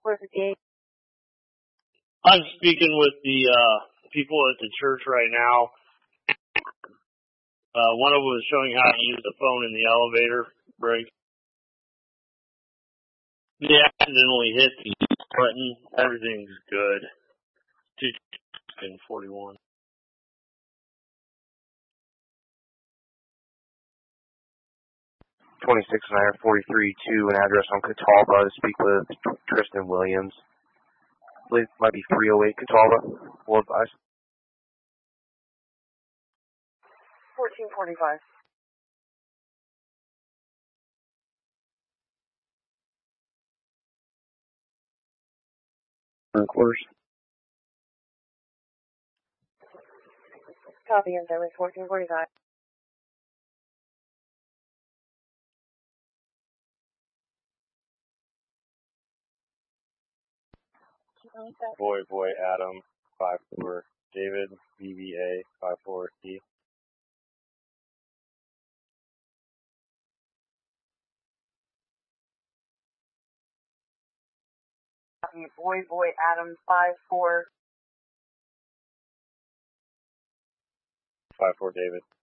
458. I'm speaking with the people at the church right now. One of them was showing how to use the phone in the elevator break. They accidentally hit the button. Everything's good. 241. 26-43-2, an address on Catawba to speak with Tristan Williams. I believe it might be 308 Catawba. We'll advise. 1445. Quarters. Copy, and there was 1445. Boy, Adam, 5-4, David, BBA, 5-4, E. Copy, boy, Adam, 5-4. 5-4, David.